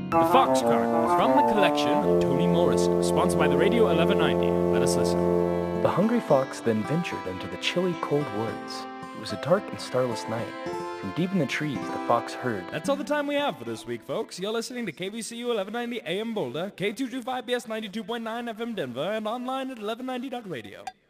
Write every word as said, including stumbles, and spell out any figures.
The Fox Chronicles from the collection of Toni Morrison, sponsored by the Radio eleven ninety. Let us listen. The hungry fox then ventured into the chilly, cold woods. It was a dark and starless night. From deep in the trees, the fox heard. That's all the time we have for this week, folks. You're listening to K V C U eleven ninety A M Boulder, K two twenty-five B S ninety-two point nine F M Denver, and online at eleven ninety dot radio.